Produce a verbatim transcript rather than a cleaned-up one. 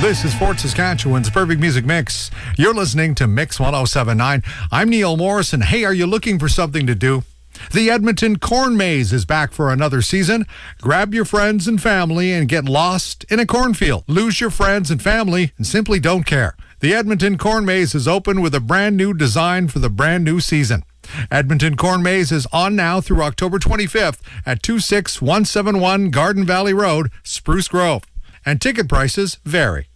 This is Fort Saskatchewan's Perfect Music Mix. You're listening to Mix one oh seven point nine. I'm Neil Morrison. Hey, are you looking for something to do? The Edmonton Corn Maze is back for another season. Grab your friends and family and get lost in a cornfield. Lose your friends and family and simply don't care. The Edmonton Corn Maze is open with a brand new design for the brand new season. Edmonton Corn Maze is on now through October twenty-fifth at two six one seven one Garden Valley Road, Spruce Grove. And ticket prices vary.